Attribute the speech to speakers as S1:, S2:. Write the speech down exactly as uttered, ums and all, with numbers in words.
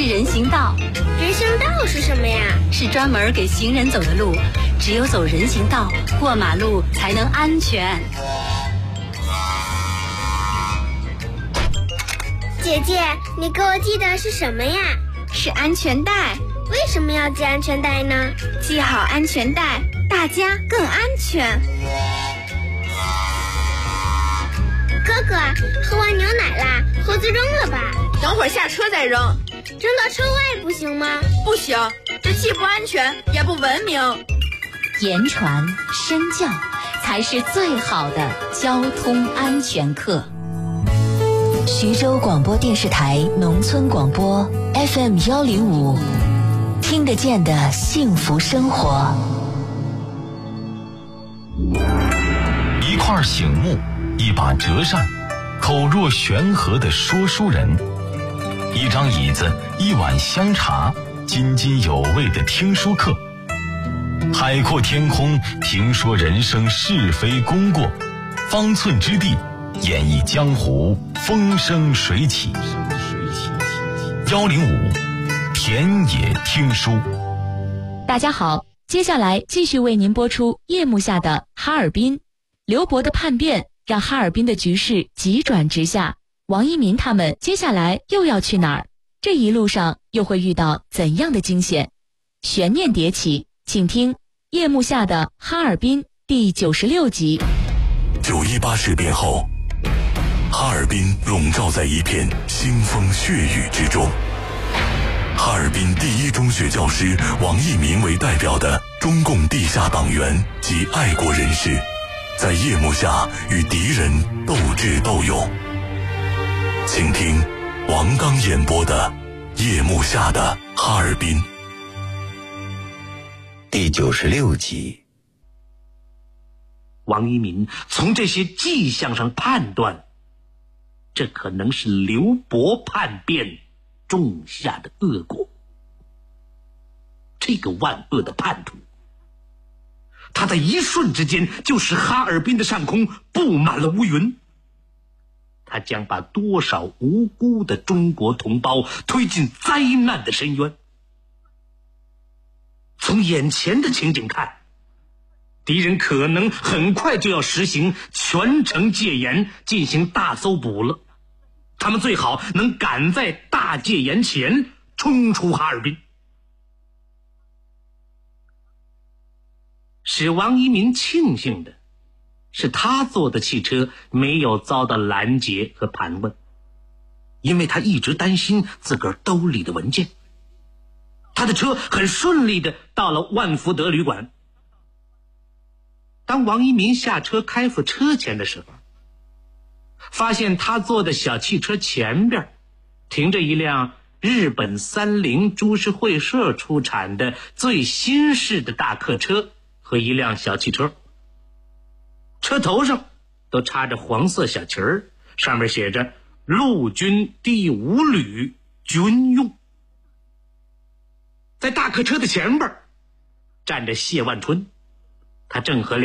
S1: 人行道。
S2: 人行道是什么呀？
S1: 是专门给行人走的路，只有走人行道，过马路才能安全。
S2: 姐姐，你给我系的是什么呀？
S3: 是安全带。
S2: 为什么要系安全带呢？
S3: 系好安全带，大家更安全。
S2: 哥哥，喝完牛奶啦，盒子扔了吧。
S4: 等会儿下车再扔。
S2: 扔到车外不行吗？
S4: 不行，这既不安全也不文明。
S1: 言传身教才是最好的交通安全课。
S5: 徐州广播电视台农村广播 F M 幺零五，听得见的幸福生活。
S6: 一块醒目，一把折扇，口若悬河的说书人，一张椅子，一碗香茶，津津有味的听书课。海阔天空，评说人生是非功过，方寸之地，演绎江湖风生水起。幺零五田野听书。
S7: 大家好，接下来继续为您播出夜幕下的哈尔滨。刘伯的叛变让哈尔滨的局势急转直下，王一民他们接下来又要去哪儿？这一路上又会遇到怎样的惊险？悬念迭起，请听《夜幕下的哈尔滨》第九十六集。
S8: 九一八事变后，哈尔滨笼罩在一片腥风血雨之中。哈尔滨第一中学教师王一民为代表的中共地下党员及爱国人士，在夜幕下与敌人斗智斗勇。请听王刚演播的《夜幕下的哈尔滨》
S9: 第九十六集。
S10: 王一民从这些迹象上判断，这可能是刘伯叛变种下的恶果。这个万恶的叛徒，他在一瞬之间就使哈尔滨的上空布满了乌云。他将把多少无辜的中国同胞推进灾难的深渊。从眼前的情景看，敌人可能很快就要实行全城戒严，进行大搜捕了。他们最好能赶在大戒严前冲出哈尔滨。使王一民庆幸的是，他坐的汽车没有遭到拦截和盘问，因为他一直担心自个儿兜里的文件。他的车很顺利的到了万福德旅馆。当王一民下车开赴车前的时候，发现他坐的小汽车前边停着一辆日本三菱株式会社出产的最新式的大客车和一辆小汽车，车头上都插着黄色小旗儿，上面写着陆军第五旅军用。在大客车的前边站着谢万春，他正和